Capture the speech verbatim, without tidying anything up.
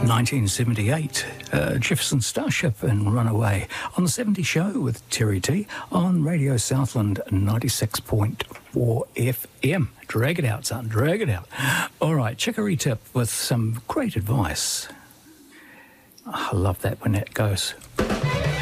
nineteen seventy-eight, uh, Jefferson Starship and Runaway on the seventy Show with Terry T on Radio Southland ninety-six point four F M. Drag it out, son, drag it out. All right, Chicory Tip with some great advice. I love that when that goes.